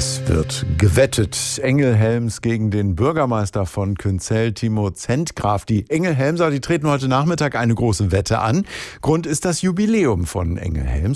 Es wird gewettet. Engelhelms gegen den Bürgermeister von Künzell, Timo Zentgraf. Die Engelhelmser, die treten heute Nachmittag eine große Wette an. Grund ist das Jubiläum von Engelhelms.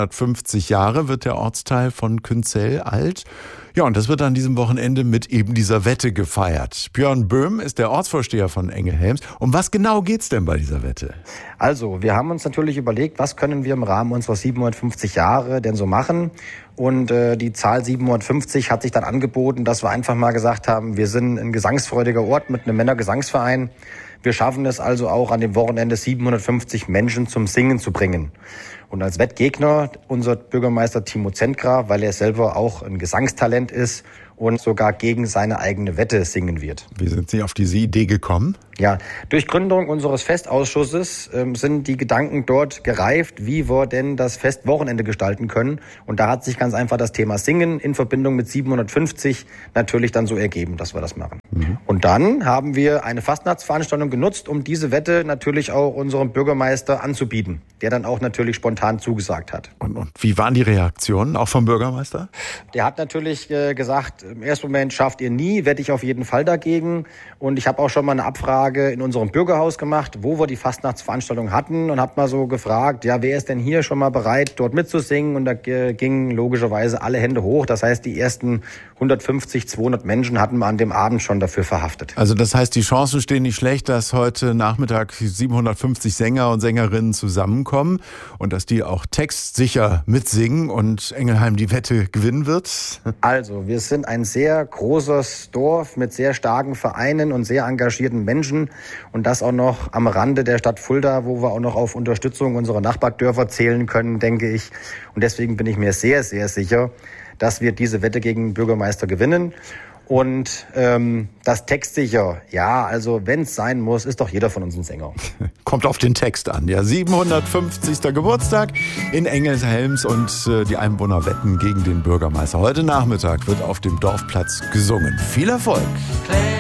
750 Jahre wird der Ortsteil von Künzell alt. Ja, und das wird an diesem Wochenende mit eben dieser Wette gefeiert. Björn Böhm ist der Ortsvorsteher von Engelhelms. Um was genau geht's denn bei dieser Wette? Also, wir haben uns natürlich überlegt, was können wir im Rahmen unserer 750 Jahre denn so machen? Und die Zahl 750 hat sich dann angeboten, dass wir einfach mal gesagt haben, wir sind ein gesangsfreudiger Ort mit einem Männergesangsverein. Wir schaffen es also auch an dem Wochenende 750 Menschen zum Singen zu bringen. Und als Wettgegner unser Bürgermeister Timo Zentgraf, weil er selber auch ein Gesangstalent ist und sogar gegen seine eigene Wette singen wird. Wie sind Sie auf diese Idee gekommen? Ja, durch Gründung unseres Festausschusses sind die Gedanken dort gereift, wie wir denn das Festwochenende gestalten können. Und da hat sich ganz einfach das Thema Singen in Verbindung mit 750 natürlich dann so ergeben, dass wir das machen. Und dann haben wir eine Fastnachtsveranstaltung genutzt, um diese Wette natürlich auch unserem Bürgermeister anzubieten, der dann auch natürlich spontan zugesagt hat. Und wie waren die Reaktionen, auch vom Bürgermeister? Der hat natürlich gesagt, im ersten Moment schafft ihr nie, wette ich auf jeden Fall dagegen. Und ich habe auch schon mal eine Abfrage in unserem Bürgerhaus gemacht, wo wir die Fastnachtsveranstaltung hatten und habe mal so gefragt, ja, wer ist denn hier schon mal bereit, dort mitzusingen? Und da gingen logischerweise alle Hände hoch. Das heißt, die ersten 150, 200 Menschen hatten wir an dem Abend schon dafür verhaftet. Also das heißt, die Chancen stehen nicht schlecht, dass heute Nachmittag 750 Sänger und Sängerinnen zusammenkommen und dass die auch textsicher mitsingen und Engelheim die Wette gewinnen wird? Also, wir sind ein sehr großes Dorf mit sehr starken Vereinen und sehr engagierten Menschen und das auch noch am Rande der Stadt Fulda, wo wir auch noch auf Unterstützung unserer Nachbardörfer zählen können, denke ich. Und deswegen bin ich mir sehr, sehr sicher, dass wir diese Wette gegen den Bürgermeister gewinnen. Und das textsicher, ja, also wenn es sein muss, ist doch jeder von uns ein Sänger. Kommt auf den Text an. Ja, 750. Geburtstag in Engelhelms und die Einwohner wetten gegen den Bürgermeister. Heute Nachmittag wird auf dem Dorfplatz gesungen. Viel Erfolg!